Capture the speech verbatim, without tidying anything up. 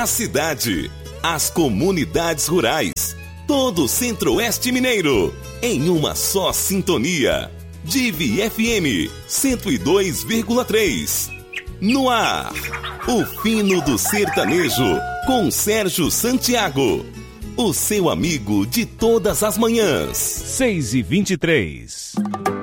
a cidade, as comunidades rurais, todo o Centro-Oeste Mineiro, em uma só sintonia. Divi F M cento e dois vírgula três. No ar, o fino do sertanejo, com Sérgio Santiago. O seu amigo de todas as manhãs. seis e vinte e três.